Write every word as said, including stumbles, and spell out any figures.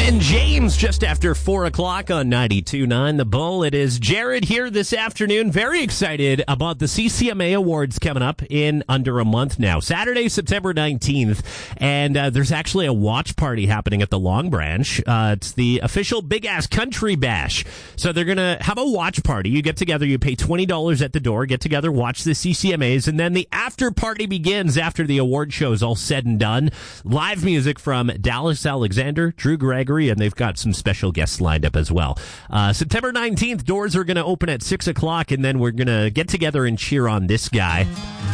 And James, just after four o'clock on ninety-two point nine The Bull. It is Jared here this afternoon. Very excited about the C C M A Awards coming up in under a month now. Saturday, September nineteenth. And uh, there's actually a watch party happening at the Long Branch. Uh, it's the official Big Ass Country Bash. So they're going to have a watch party. You get together, you pay twenty dollars at the door, get together, watch the C C M As, and then the after party begins after the award show is all said and done. Live music from Dallas Alexander, Drew Gregory, and they've got some special guests lined up as well. Uh, September nineteenth, doors are going to open at six o'clock, and then we're going to get together and cheer on this guy.